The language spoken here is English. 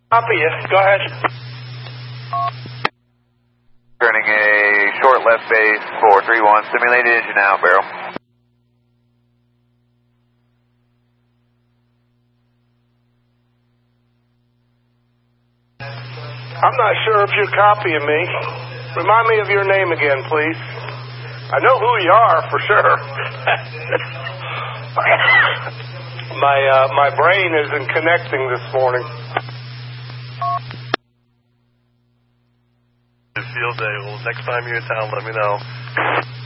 Copy you. Go ahead. Turning a short left base 431, simulated engine out, barrel. I'm not sure if you're copying me. Remind me of your name again, please. I know who you are for sure. My brain isn't connecting this morning. Field day. Well, next time you're in town, let me know.